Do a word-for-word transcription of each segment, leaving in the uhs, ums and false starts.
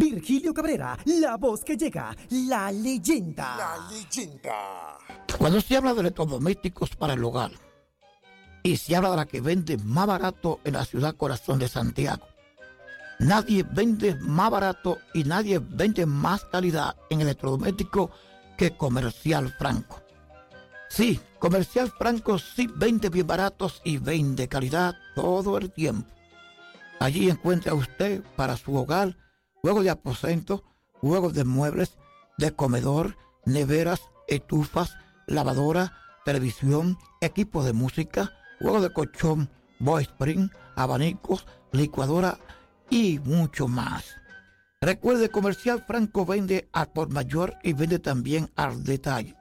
Virgilio Cabrera, la voz que llega, la leyenda. La leyenda. Cuando se habla de electrodomésticos para el hogar y se habla de la que vende más barato en la ciudad corazón de Santiago, nadie vende más barato y nadie vende más calidad en electrodoméstico que Comercial Franco. Sí, Comercial Franco sí vende bien baratos y vende calidad todo el tiempo. Allí encuentra usted para su hogar juegos de aposento, juegos de muebles, de comedor, neveras, estufas, lavadora, televisión, equipos de música, juegos de colchón, boy spring, abanicos, licuadora y mucho más. Recuerde, Comercial Franco vende al por mayor y vende también al detalle.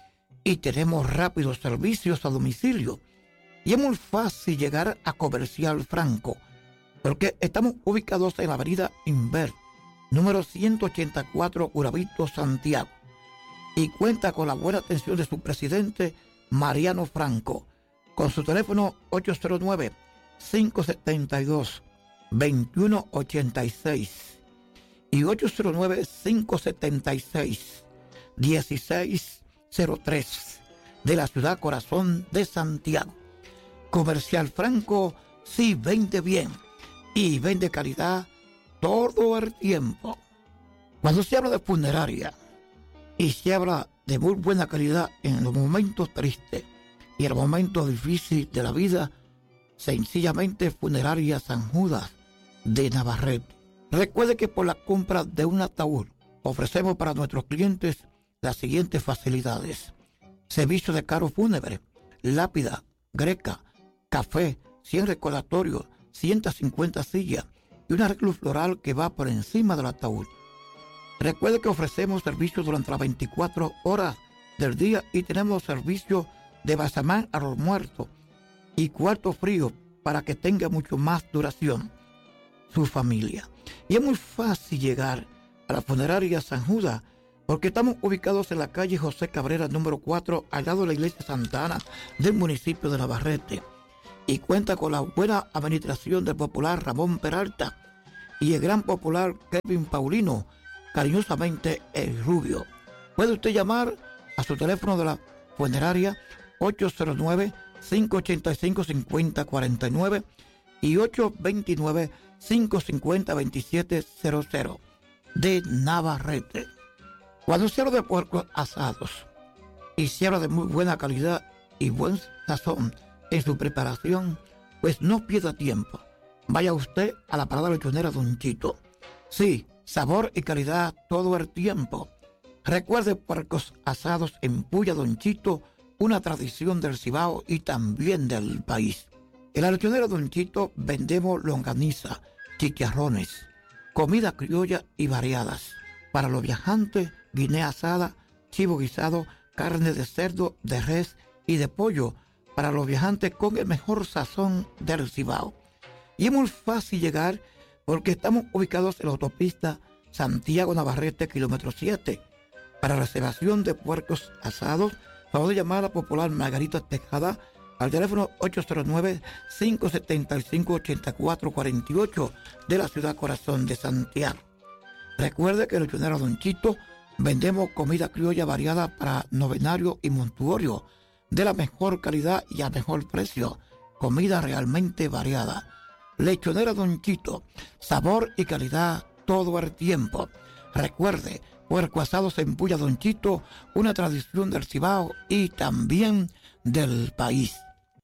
Y tenemos rápidos servicios a domicilio. Y es muy fácil llegar a Comercial Franco, porque estamos ubicados en la avenida Inver, número ciento ochenta y cuatro, Urabito, Santiago. Y cuenta con la buena atención de su presidente, Mariano Franco, con su teléfono ocho cero nueve, cinco siete dos, dos uno ocho seis y ocho cero nueve, cinco siete seis, uno seis cero tres de la ciudad corazón de Santiago. Comercial Franco sí vende bien y vende calidad todo el tiempo. Cuando se habla de funeraria y se habla de muy buena calidad en los momentos tristes y en los momentos difíciles de la vida, sencillamente Funeraria San Judas de Navarrete. Recuerde que por la compra de un ataúd ofrecemos para nuestros clientes las siguientes facilidades: servicio de carro fúnebre, lápida, greca, café, cien recordatorios, ciento cincuenta sillas y un arreglo floral que va por encima del ataúd. Recuerde que ofrecemos servicios durante las veinticuatro horas del día y tenemos servicio de basamán a los muertos y cuarto frío para que tenga mucho más duración su familia. Y es muy fácil llegar a la Funeraria San Judas porque estamos ubicados en la calle José Cabrera número cuatro, al lado de la iglesia Santa Ana del municipio de Navarrete, y cuenta con la buena administración del popular Ramón Peralta y el gran popular Kevin Paulino, cariñosamente el Rubio. Puede usted llamar a su teléfono de la funeraria ocho cero nueve, cinco ocho cinco, cinco cero cuatro nueve y ocho dos nueve, cinco cinco cero, dos siete cero cero de Navarrete. Cuando se habla de puercos asados y se habla de muy buena calidad y buen sazón en su preparación, pues no pierda tiempo. Vaya usted a la parada lechonera Don Chito. Sí, sabor y calidad todo el tiempo. Recuerde, puercos asados en Puya Don Chito, una tradición del Cibao y también del país. En la lechonera Don Chito vendemos longaniza, chicharrones, comida criolla y variadas. Para los viajantes, guinea asada, chivo guisado, carne de cerdo, de res y de pollo, para los viajantes con el mejor sazón del Cibao. Y es muy fácil llegar porque estamos ubicados en la autopista Santiago Navarrete, kilómetro siete. Para reservación de puercos asados, favor de llamar a la popular Margarita Tejada al teléfono ocho cero nueve, cinco siete cinco, ocho cuatro cuatro ocho de la ciudad corazón de Santiago. Recuerde que en el lechonero Don Chito vendemos comida criolla variada para novenario y montuorio, de la mejor calidad y a mejor precio. Comida realmente variada. Lechonera Don Chito, sabor y calidad todo el tiempo. Recuerde, puerco asados en Puya Don Chito, una tradición del Cibao y también del país.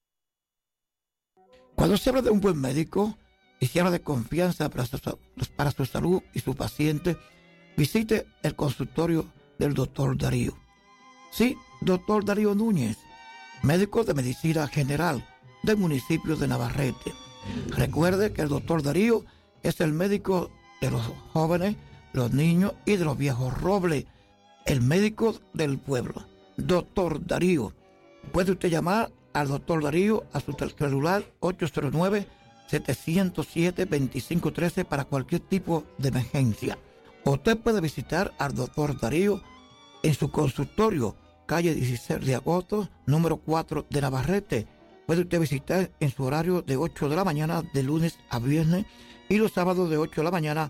Cuando se habla de un buen médico y se habla de confianza para su, para su salud y su paciente, visite el consultorio del doctor Darío. Sí, doctor Darío Núñez, médico de medicina general del municipio de Navarrete. Recuerde que el doctor Darío es el médico de los jóvenes, los niños y de los viejos robles, el médico del pueblo. Doctor Darío. Puede usted llamar al doctor Darío a su celular ocho cero nueve, siete cero siete, dos cinco uno tres para cualquier tipo de emergencia. Usted puede visitar al doctor Darío en su consultorio, calle dieciséis de agosto, número cuatro de Navarrete. Puede usted visitar en su horario de ocho de la mañana de lunes a viernes y los sábados de ocho de la mañana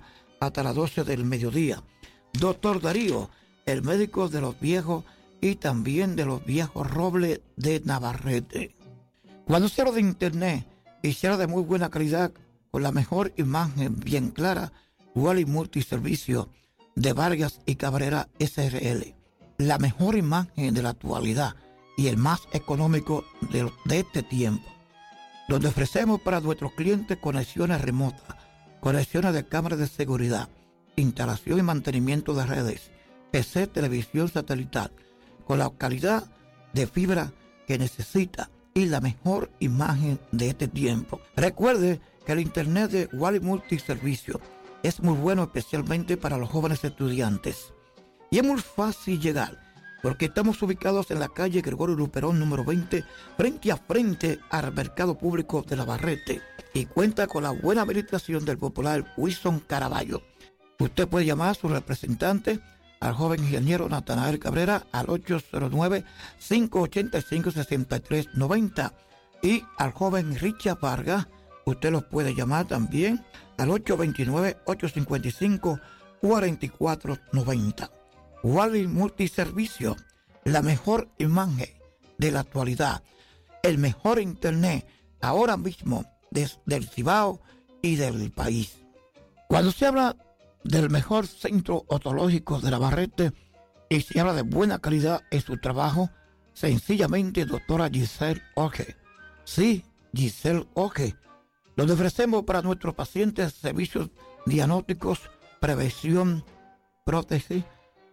hasta las doce del mediodía. Doctor Darío, el médico de los viejos y también de los viejos robles de Navarrete. Cuando se habla de internet y se habla de muy buena calidad, con la mejor imagen bien clara, Wally Multiservicio de Vargas y Cabrera S R L. La mejor imagen de la actualidad y el más económico de, de este tiempo, donde ofrecemos para nuestros clientes conexiones remotas, conexiones de cámaras de seguridad, instalación y mantenimiento de redes, P C, televisión satelital, con la calidad de fibra que necesita y la mejor imagen de este tiempo. Recuerde que el internet de Wally Multiservicio es muy bueno, especialmente para los jóvenes estudiantes. Y es muy fácil llegar, porque estamos ubicados en la calle Gregorio Luperón número veinte, frente a frente al Mercado Público de Navarrete, y cuenta con la buena habilitación del popular Wilson Caraballo. Usted puede llamar a su representante, al joven ingeniero Natanael Cabrera, al ocho cero nueve, cinco ocho cinco, seis tres nueve cero, y al joven Richard Vargas, usted los puede llamar también al ocho dos nueve, ocho cinco cinco, cuatro cuatro nueve cero. Wally Multiservicio, la mejor imagen de la actualidad, el mejor internet ahora mismo desde el Cibao y del país. Cuando se habla del mejor centro odontológico de Navarrete y se habla de buena calidad en su trabajo, sencillamente doctora Giselle Oje. Sí, Giselle Oje, donde ofrecemos para nuestros pacientes servicios diagnósticos, prevención, prótesis,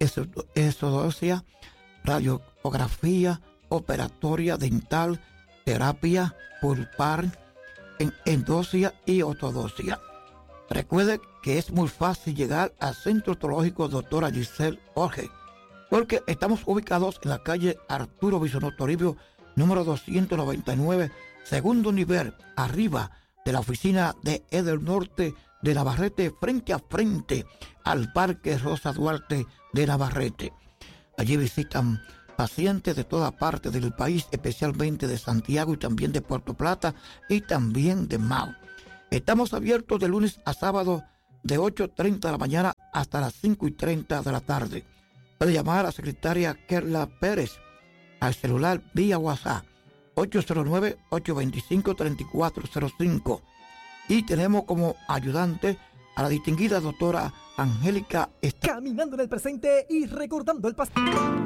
esodosia, radiografía, operatoria dental, terapia pulpar, endosia y ortodoncia. Recuerde que es muy fácil llegar al Centro Odontológico doctora Giselle Oje, porque estamos ubicados en la calle Arturo Bisonó Toribio, número doscientos noventa y nueve, segundo nivel, arriba de la oficina de Edel Norte de Navarrete, frente a frente al Parque Rosa Duarte de Navarrete. Allí visitan pacientes de toda parte del país, especialmente de Santiago y también de Puerto Plata y también de Mao. Estamos abiertos de lunes a sábado de ocho y treinta de la mañana hasta las cinco y treinta de la tarde. Puede llamar a la secretaria Kerla Pérez al celular vía WhatsApp ocho cero nueve, ocho dos cinco, tres cuatro cero cinco. Y tenemos como ayudante a la distinguida doctora Angélica Est- Caminando en el presente y recordando el pasado.